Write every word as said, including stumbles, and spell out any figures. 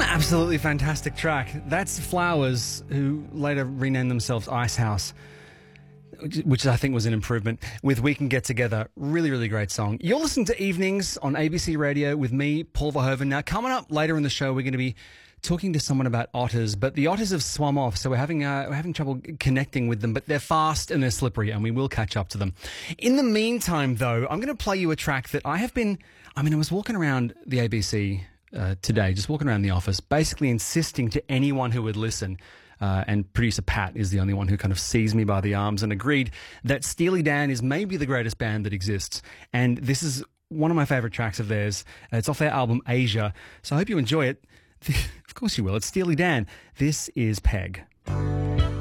Absolutely fantastic track. That's Flowers, who later renamed themselves Icehouse, which I think was an improvement, with We Can Get Together. Really, really great song. You're listening to Evenings on A B C Radio with me, Paul Verhoeven. Now, coming up later in the show, we're going to be talking to someone about otters, but the otters have swum off, so we're having uh, we're having trouble connecting with them, but they're fast and they're slippery, and we will catch up to them. In the meantime, though, I'm going to play you a track that I have been, I mean, I was walking around the A B C uh, today, just walking around the office, basically insisting to anyone who would listen, Uh, and producer Pat is the only one who kind of seized me by the arms and agreed that Steely Dan is maybe the greatest band that exists. And this is one of my favourite tracks of theirs. Uh, it's off their album Asia. So I hope you enjoy it. Of course you will. It's Steely Dan. This is Peg.